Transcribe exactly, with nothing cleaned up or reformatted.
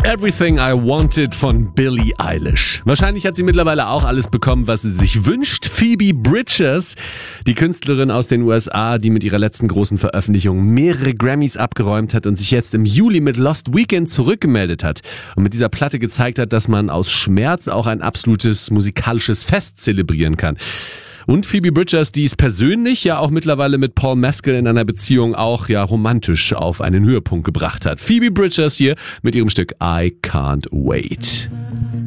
Everything I Wanted von Billie Eilish. Wahrscheinlich hat sie mittlerweile auch alles bekommen, was sie sich wünscht. Phoebe Bridgers, die Künstlerin aus den U S A, die mit ihrer letzten großen Veröffentlichung mehrere Grammys abgeräumt hat und sich jetzt im Juli mit Lost Weekend zurückgemeldet hat und mit dieser Platte gezeigt hat, dass man aus Schmerz auch ein absolutes musikalisches Fest zelebrieren kann. Und Phoebe Bridgers, die ist persönlich ja auch mittlerweile mit Paul Mescal in einer Beziehung auch ja romantisch auf einen Höhepunkt gebracht hat. Phoebe Bridgers hier mit ihrem Stück I Can't Wait.